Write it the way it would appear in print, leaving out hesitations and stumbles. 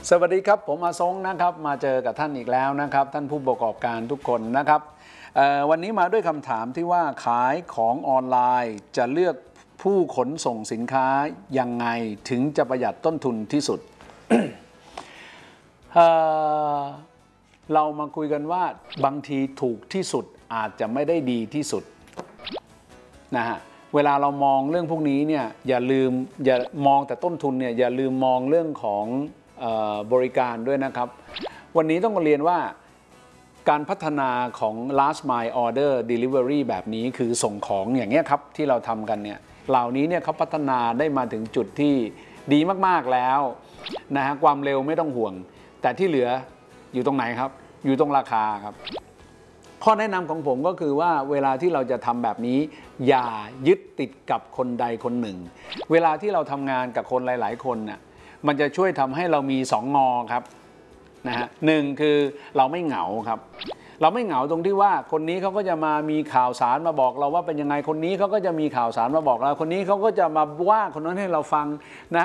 สวัสดีครับผมอาซงนะครับมาเจอกับท่านอีกแล้วนะครับท่านผู้ประกอบการทุกคนนะครับวันนี้มาด้วยคำถามที่ว่าขายของออนไลน์จะเลือกผู้ขนส่งสินค้ายังไงถึงจะประหยัดต้นทุนที่สุด เรามาคุยกันว่าบางทีถูกที่สุดอาจจะไม่ได้ดีที่สุดนะฮะเวลาเรามองเรื่องพวกนี้เนี่ยอย่ามองแต่ต้นทุนเนี่ยอย่าลืมมองเรื่องของบริการด้วยนะครับวันนี้ต้องเรียนว่าการพัฒนาของ last mile order delivery แบบนี้คือส่งของอย่างเงี้ยครับที่เราทำกันเนี่ยเหล่านี้เนี่ยเขาพัฒนาได้มาถึงจุดที่ดีมากๆแล้วนะฮะความเร็วไม่ต้องห่วงแต่ที่เหลืออยู่ตรงไหนครับอยู่ตรงราคาครับข้อแนะนำของผมก็คือว่าเวลาที่เราจะทำแบบนี้อย่ายึดติดกับคนใดคนหนึ่งเวลาที่เราทำงานกับคนหลายๆคนน่ะมันจะช่วยทำให้เรามี2 งอครับนะฮะหนึ่งคือเราไม่เหงาครับเราไม่เหงาตรงที่ว่าคนนี้เขาก็จะมามีข่าวสารมาบอกเราว่าเป็นยังไงคนนี้เขาก็จะมีข่าวสารมาบอกเราคนนี้เขาก็จะมาว่าคนนั้นให้เราฟังนะ